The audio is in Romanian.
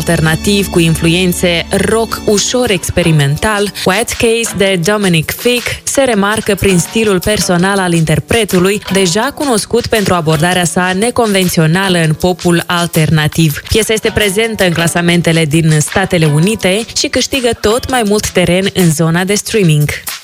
alternativ cu influențe rock ușor experimental, White Case de Dominic Fig se remarcă prin stilul personal al interpretului, deja cunoscut pentru abordarea sa neconvențională în popul alternativ. Piesa este prezentă în clasamentele din Statele Unite și câștigă tot mai mult teren în zona de streaming.